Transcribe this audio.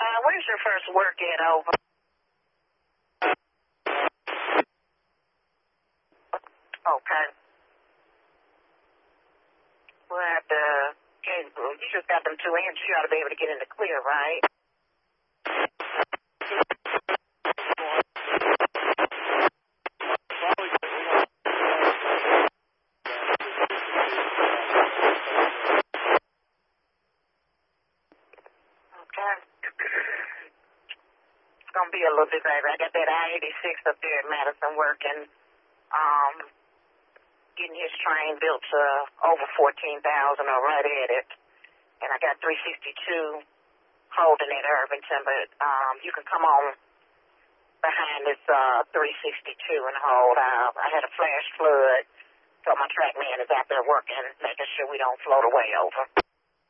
Where's your first work at, over? Okay. We'll have to, you just got them 2 inches. You ought to be able to get in the clear, right? Okay. It's going to be a little bit, baby. I got that I-86 up there at Madison working, getting his train built to over 14,000 or right at it. And I got 362 holding at Irvington, but you can come on behind this 362 and hold. I had a flash flood, so my track man is out there working, making sure we don't float away, over.